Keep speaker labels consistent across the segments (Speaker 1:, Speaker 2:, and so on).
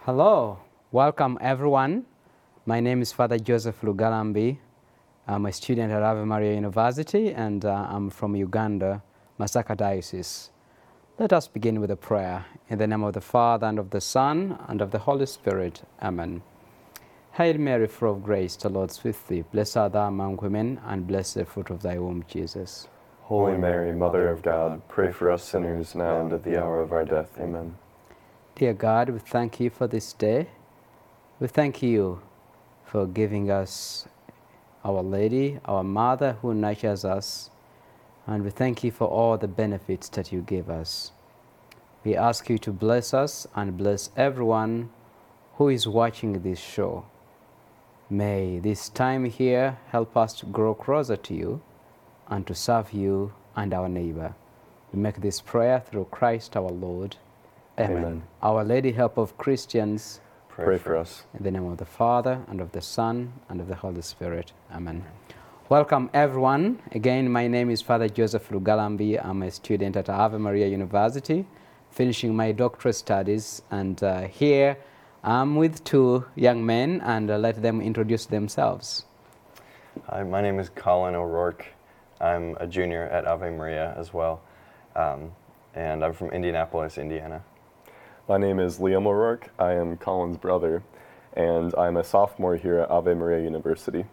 Speaker 1: Hello, welcome everyone. My name is Father Joseph Lugalambi. I'm a student at Ave Maria University and I'm from Uganda, Masaka Diocese. Let us begin with a prayer. In the name of the Father, and of the Son, and of the Holy Spirit. Amen. Hail Mary, full of grace, the Lord is with thee. Blessed art thou among women, and blessed the fruit of thy womb, Jesus.
Speaker 2: Holy Mary, Mother of God, pray for us sinners now and at the hour of our death. Amen.
Speaker 1: Dear God, we thank you for this day. We thank you for giving us Our Lady, our Mother who nurtures us, and we thank you for all the benefits that you give us. We ask you to bless us and bless everyone who is watching this show. May this time here help us to grow closer to you and to serve you and our neighbor. We make this prayer through Christ our Lord. Amen.
Speaker 2: Amen.
Speaker 1: Our Lady, help of Christians,
Speaker 2: Pray for us.
Speaker 1: in the name of the Father, and of the Son, and of the Holy Spirit. Amen. Welcome everyone. Again, my name is Father Joseph Lugalambi. I'm a student at Ave Maria University, finishing my doctoral studies. And here I'm with two young men, and let them introduce themselves.
Speaker 2: Hi, my name is Colin O'Rourke. I'm a junior at Ave Maria as well, and I'm from Indianapolis, Indiana.
Speaker 3: My name is Liam O'Rourke. I am Colin's brother, and I'm a sophomore here at Ave Maria University.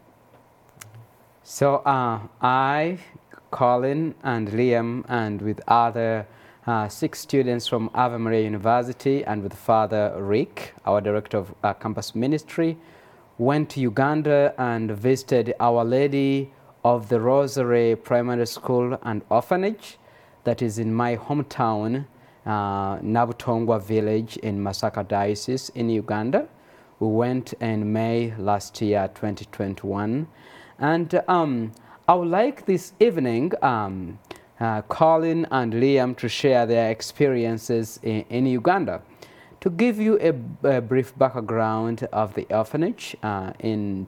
Speaker 1: So I, Colin, and Liam, and with other 6 students from Ave Maria University, and with Father Rick, our director of campus ministry, went to Uganda and visited Our Lady of the Rosary Primary School and Orphanage that is in my hometown, Nabutongwa village in Masaka Diocese in Uganda. We went in May last year, 2021. And I would like this evening Colin and Liam to share their experiences in Uganda. To give you a brief background of the orphanage, in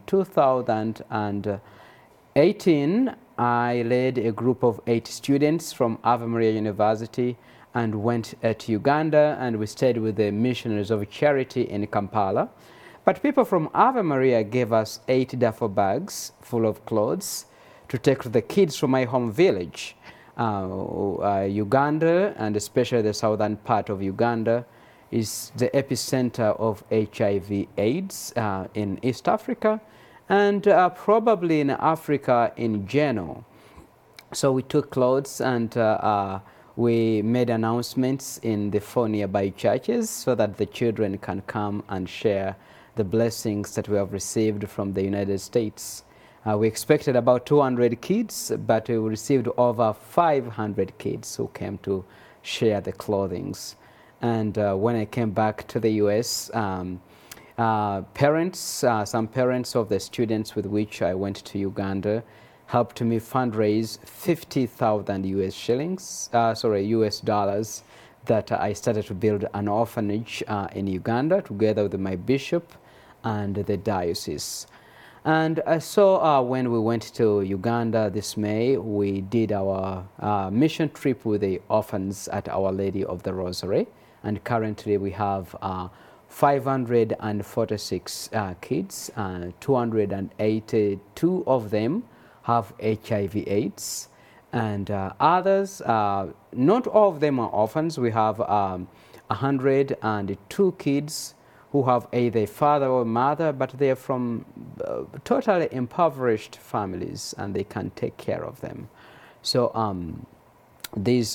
Speaker 1: 2018, I led a group of 8 students from Ave Maria University and went to Uganda, and we stayed with the Missionaries of Charity in Kampala. But people from Ave Maria gave us 8 duffel bags full of clothes to take to the kids from my home village. Uganda, and especially the southern part of Uganda, is the epicenter of HIV/AIDS in East Africa, and probably in Africa in general. So we took clothes and we made announcements in the 4 nearby churches so that the children can come and share the blessings that we have received from the United States. We expected about 200 kids, but we received over 500 kids who came to share the clothings. And when I came back to the US, parents, some parents of the students with which I went to Uganda helped me fundraise 50,000 US dollars that I started to build an orphanage in Uganda together with my bishop and the diocese. And so when we went to Uganda this May, we did our mission trip with the orphans at Our Lady of the Rosary. And currently we have 546 kids, 282 of them have HIV/AIDS, and others, not all of them are orphans. We have 102 kids who have either a father or mother, but they are from totally impoverished families, and they can take care of them. So these